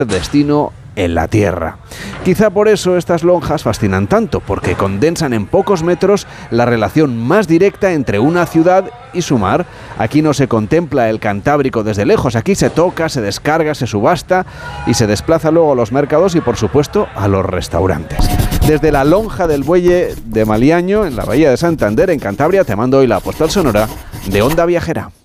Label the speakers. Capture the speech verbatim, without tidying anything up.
Speaker 1: destino en la tierra. Quizá por eso estas lonjas fascinan tanto, porque condensan en pocos metros la relación más directa entre una ciudad y su mar. Aquí no se contempla el Cantábrico desde lejos, aquí se toca, se descarga, se subasta y se desplaza luego a los mercados y por supuesto a los restaurantes. Desde la lonja del Bueye de Maliaño, en la bahía de Santander, en Cantabria, te mando hoy la postal sonora de Onda Viajera.